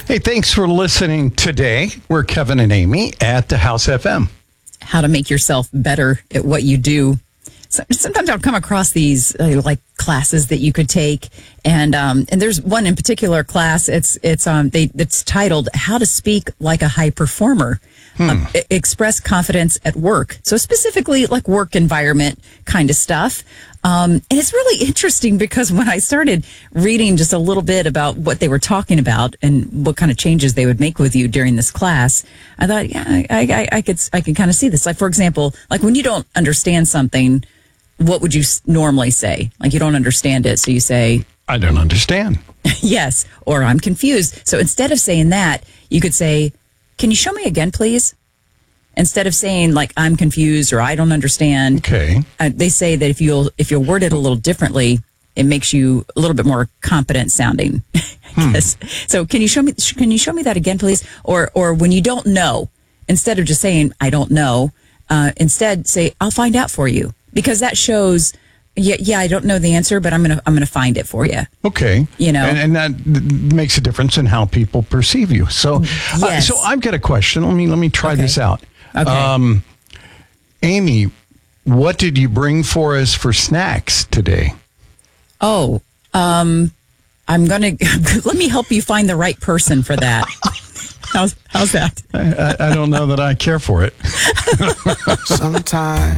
Hey, thanks for listening today. We're Kevin and Amy at the House FM. How to make yourself better at what you do. So, sometimes I'll come across these like classes that you could take, and there's one in particular class. It's titled "How to Speak Like a High Performer." Express confidence at work. So specifically like work environment kind of stuff. And it's really interesting because when I started reading just a little bit about what they were talking about and what kind of changes they would make with you during this class, I thought, yeah, I could kind of see this. Like, for example, like when you don't understand something, what would you normally say? Like you don't understand it. So you say, I don't understand. Yes. Or I'm confused. So instead of saying that, you could say, can you show me again, please? Instead of saying like I'm confused or I don't understand. Okay. They say that if you'll word it a little differently, it makes you a little bit more competent sounding. Yes. So can you show me that again, please? Or when you don't know, instead of just saying I don't know, instead say I'll find out for you, because that shows. Yeah, I don't know the answer, but I'm gonna find it for you. Okay, you know, and that makes a difference in how people perceive you. So, yes. So I've got a question. Let me try this out. Okay. Amy, what did you bring for us for snacks today? Oh, I'm gonna let me help you find the right person for that. How's that? I don't know that I care for it. Sometimes